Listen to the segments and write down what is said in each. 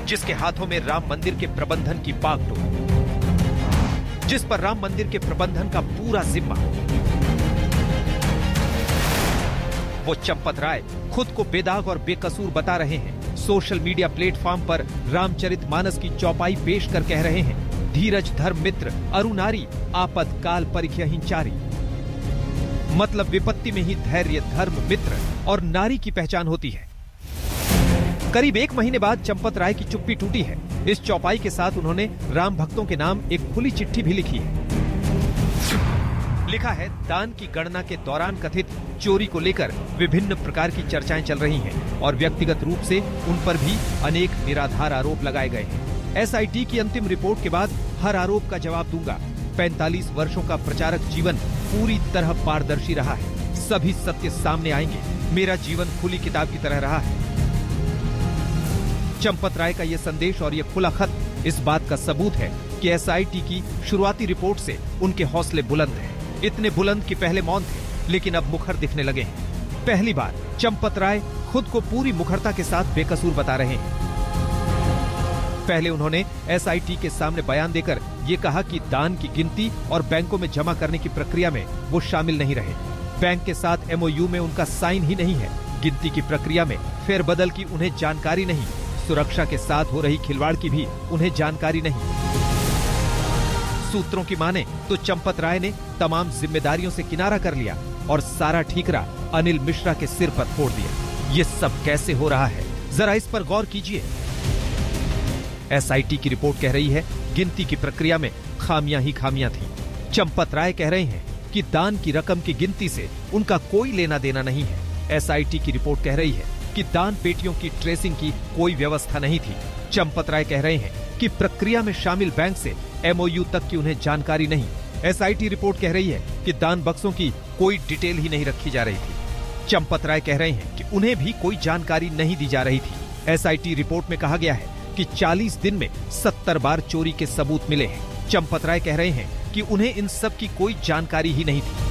जिसके हाथों में राम मंदिर के प्रबंधन की बागडोर, जिस पर राम मंदिर के प्रबंधन का पूरा जिम्मा। वो चंपत राय खुद को बेदाग और बेकसूर बता रहे हैं। सोशल मीडिया प्लेटफॉर्म पर रामचरितमानस की चौपाई पेश कर कह रहे हैं, धीरज धर्म मित्र अरुनारी आपतकाल परिख्य हिंचारी। मतलब विपत्ति में ही धैर्य धर्म मित्र और नारी की पहचान होती है। करीब 1 महीने बाद चंपत राय की चुप्पी टूटी है। इस चौपाई के साथ उन्होंने राम भक्तों के नाम एक खुली चिट्ठी भी लिखी है। लिखा है, दान की गणना के दौरान कथित चोरी को लेकर विभिन्न प्रकार की चर्चाएं चल रही हैं और व्यक्तिगत रूप से उन पर भी अनेक निराधार आरोप लगाए गए हैं। एसआईटी की अंतिम रिपोर्ट के बाद हर आरोप का जवाब दूंगा। 45 वर्षों का प्रचारक जीवन पूरी तरह पारदर्शी रहा है। सभी सत्य सामने आएंगे। मेरा जीवन खुली किताब की तरह रहा है। चंपत राय का ये संदेश और ये खुला खत इस बात का सबूत है कि एसआईटी की शुरुआती रिपोर्ट से उनके हौसले बुलंद हैं। इतने बुलंद कि पहले मौन थे, लेकिन अब मुखर दिखने लगे हैं। पहली बार चंपत राय खुद को पूरी मुखरता के साथ बेकसूर बता रहे हैं। पहले उन्होंने एसआईटी के सामने बयान देकर ये कहा कि दान की गिनती और बैंकों में जमा करने की प्रक्रिया में वो शामिल नहीं रहे। बैंक के साथ एमओयू में उनका साइन ही नहीं है। गिनती की प्रक्रिया में फेरबदल की उन्हें जानकारी नहीं। सुरक्षा के साथ हो रही खिलवाड़ की भी उन्हें जानकारी नहीं। सूत्रों की माने तो चंपत राय ने तमाम जिम्मेदारियों से किनारा कर लिया और सारा ठीकरा अनिल मिश्रा के सिर पर फोड़ दिया। ये सब कैसे हो रहा है, जरा इस पर गौर कीजिए। एसआईटी की रिपोर्ट कह रही है, गिनती की प्रक्रिया में खामियां ही खामियां थी। चंपत राय कह रहे हैं कि दान की रकम की गिनती से उनका कोई लेना देना नहीं है। एसआईटी की रिपोर्ट कह रही है कि दान पेटियों की ट्रेसिंग की कोई व्यवस्था नहीं थी। चंपत राय कह रहे हैं कि प्रक्रिया में शामिल बैंक से एमओयू तक की उन्हें जानकारी नहीं। एसआईटी रिपोर्ट कह रही है कि दान बक्सों की कोई डिटेल ही नहीं रखी जा रही थी। चंपत राय कह रहे हैं कि उन्हें भी कोई जानकारी नहीं दी जा रही थी। एसआईटी रिपोर्ट में कहा गया है कि 40 दिन में 70 बार चोरी के सबूत मिले हैं। चंपत राय कह रहे हैं कि उन्हें इन सब की कोई जानकारी ही नहीं थी।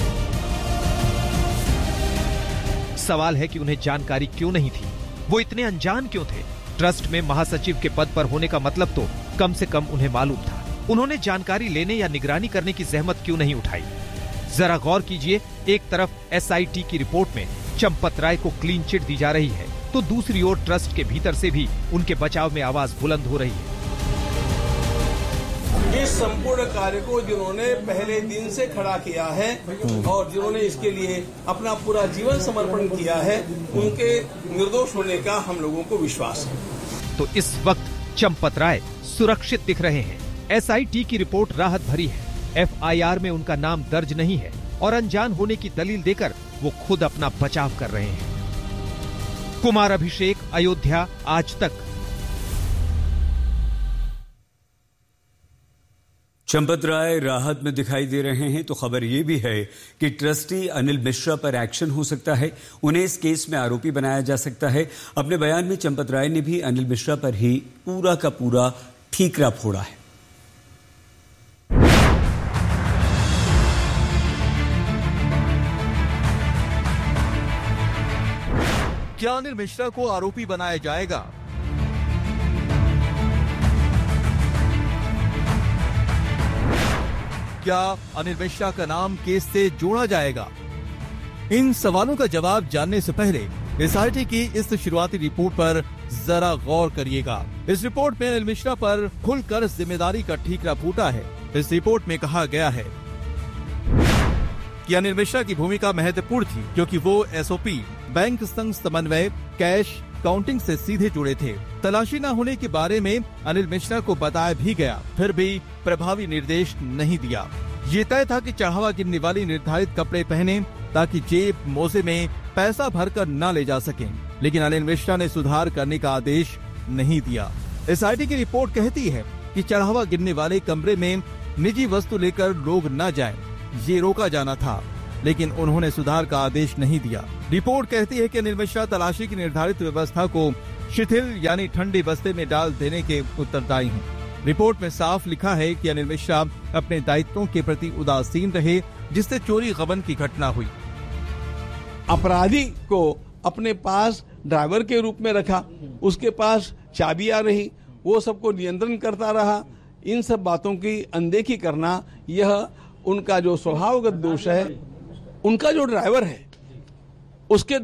सवाल है कि उन्हें जानकारी क्यों नहीं थी? वो इतने अनजान क्यों थे? ट्रस्ट में महासचिव के पद पर होने का मतलब तो कम से कम उन्हें मालूम था। उन्होंने जानकारी लेने या निगरानी करने की जहमत क्यों नहीं उठाई? जरा गौर कीजिए, एक तरफ एसआईटी की रिपोर्ट में चंपत राय को क्लीन चिट दी जा रही है, तो दूसरी ओर ट्रस्ट के भीतर से भी उनके बचाव में आवाज बुलंद हो रही है। इस संपूर्ण कार्य को जिन्होंने पहले दिन से खड़ा किया है और जिन्होंने इसके लिए अपना पूरा जीवन समर्पण किया है, उनके निर्दोष होने का हम लोगों को विश्वास है। तो इस वक्त चंपत राय सुरक्षित दिख रहे हैं। एसआईटी की रिपोर्ट राहत भरी है। एफआईआर में उनका नाम दर्ज नहीं है और अनजान होने की दलील देकर वो खुद अपना बचाव कर रहे हैं। कुमार अभिषेक, अयोध्या, आज तक। चंपत राय राहत में दिखाई दे रहे हैं, तो खबर यह भी है कि ट्रस्टी अनिल मिश्रा पर एक्शन हो सकता है। उन्हें इस केस में आरोपी बनाया जा सकता है। अपने बयान में चंपत राय ने भी अनिल मिश्रा पर ही पूरा का पूरा ठीकरा फोड़ा है। क्या अनिल मिश्रा को आरोपी बनाया जाएगा? क्या अनिल मिश्रा का नाम केस से जोड़ा जाएगा? इन सवालों का जवाब जानने से पहले एसआईटी की इस शुरुआती रिपोर्ट पर जरा गौर करिएगा। इस रिपोर्ट में अनिल मिश्रा पर खुलकर जिम्मेदारी का ठीकरा फूटा है। इस रिपोर्ट में कहा गया है कि अनिल मिश्रा की भूमिका महत्वपूर्ण थी क्योंकि वो एसओपी, बैंक संघ समन्वय, कैश काउंटिंग से सीधे जुड़े थे। तलाशी न होने के बारे में अनिल मिश्रा को बताया भी गया, फिर भी प्रभावी निर्देश नहीं दिया। ये तय था कि चढ़ावा गिनने वाली निर्धारित कपड़े पहने ताकि जेब मोजे में पैसा भरकर न ले जा सकें, लेकिन अनिल मिश्रा ने सुधार करने का आदेश नहीं दिया। एसआईटी की रिपोर्ट कहती है कि चढ़ावा गिनने वाले कमरे में निजी वस्तु लेकर लोग न जाएं, ये रोका जाना था, लेकिन उन्होंने सुधार का आदेश नहीं दिया। रिपोर्ट कहती है कि अनिल मिश्रा तलाशी की निर्धारित व्यवस्था को शिथिल यानी ठंडे बस्ते में डाल देने के उत्तरदायी हैं। रिपोर्ट में साफ लिखा है कि अनिल मिश्रा अपने दायित्वों के प्रति उदासीन रहे, जिससे चोरी गबन की घटना हुई। अपराधी को अपने पास ड्राइवर के रूप में रखा, उसके पास चाबियां रही, वो सबको नियंत्रण करता रहा। इन सब बातों की अनदेखी करना यह उनका जो स्वभावगत दोष है। उनका जो ड्राइवर है उसके